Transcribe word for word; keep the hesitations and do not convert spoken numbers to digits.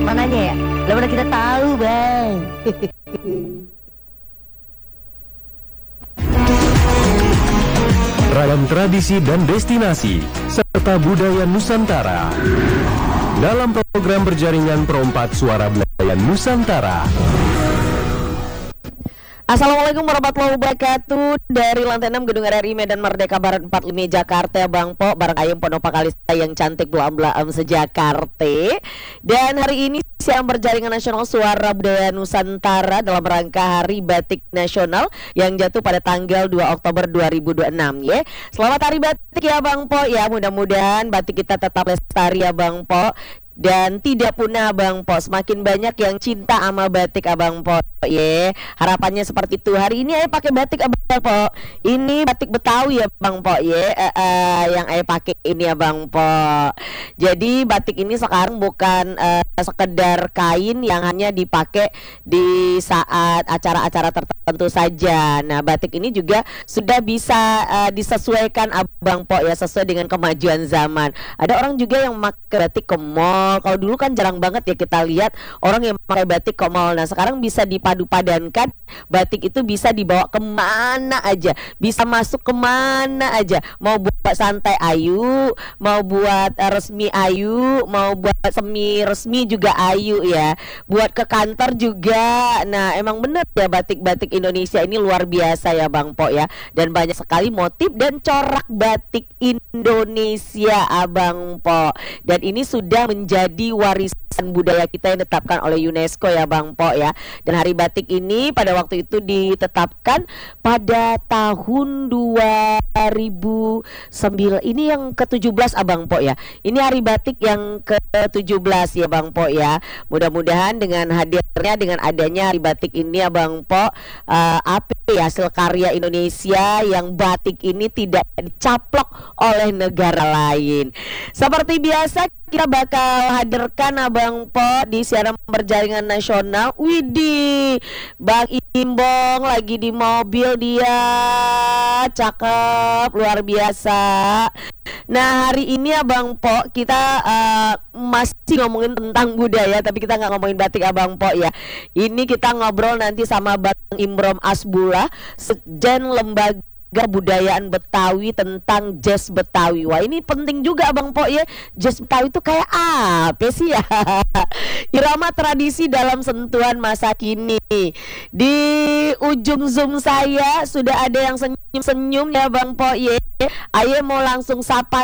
mananya ya? Lah mana kita tahu, Bang. Ragam tradisi dan destinasi serta budaya Nusantara dalam program berjaringan Perompak Suara Budaya Nusantara. Assalamualaikum warahmatullahi wabarakatuh. Dari lantai enam Gedung R R I Medan Merdeka Barat empat puluh lima Jakarta, Bang Po, bareng Ayem Ponopa Kalista yang cantik belam-belam sejakarta. Dan hari ini siang berjaringan nasional Suara Budaya Nusantara dalam rangka Hari Batik Nasional yang jatuh pada tanggal dua Oktober dua ribu dua puluh enam ya. Selamat Hari Batik ya Bang Po ya. Mudah-mudahan batik kita tetap lestari ya Bang Po. Dan tidak punah Bang Po. Semakin banyak yang cinta sama batik Abang Po ye. Harapannya seperti itu. Hari ini Ayah pakai batik Abang Po. Ini batik Betawi ya Bang Po ye. Uh, uh, Yang Ayah pakai ini ya Bang Po. Jadi batik ini sekarang bukan uh, sekedar kain yang hanya dipakai di saat acara-acara tertentu saja. Nah batik ini juga sudah bisa uh, disesuaikan Abang Po ya, sesuai dengan kemajuan zaman. Ada orang juga yang memakai batik ke mall. Kalau dulu kan jarang banget ya kita lihat orang yang pakai batik ke mall. Nah sekarang bisa dipadu-padankan. Batik itu bisa dibawa kemana aja, bisa masuk kemana aja. Mau buat santai ayu, mau buat uh, resmi ayu, mau buat semi resmi juga ayu ya. Buat ke kantor juga. Nah emang bener ya batik-batik Indonesia ini luar biasa ya Bang Po ya. Dan banyak sekali motif dan corak batik Indonesia Abang Po. Dan ini sudah menjadi jadi warisan budaya kita yang ditetapkan oleh UNESCO ya Bang Po ya. Dan Hari Batik ini pada waktu itu ditetapkan pada tahun dua ribu sembilan. Ini yang ke tujuh belas Abang Po ya. Ini Hari Batik yang ke tujuh belas ya Bang Po ya. Mudah-mudahan dengan hadirnya, dengan adanya Hari Batik ini Abang Po, uh, apa ya, hasil karya Indonesia yang batik ini tidak dicaplok oleh negara lain. Seperti biasa kita bakal hadirkan Abang Po di siaran berjaringan nasional. Widih, Bang Imbong lagi di mobil dia, cakep, luar biasa. Nah hari ini Abang Po kita uh, masih ngomongin tentang budaya, tapi kita nggak ngomongin batik Abang Po ya. Ini kita ngobrol nanti sama Bang Imrom Asbullah, Sekjen Lembaga Kebudayaan Betawi tentang jazz Betawi. Wah ini penting juga Abang Po ya. Jazz Betawi itu kayak apa sih ya? Irama tradisi dalam sentuhan masa kini. Di ujung zoom saya sudah ada yang senyum-senyum ya Bang Po ya. Ayo mau langsung sapa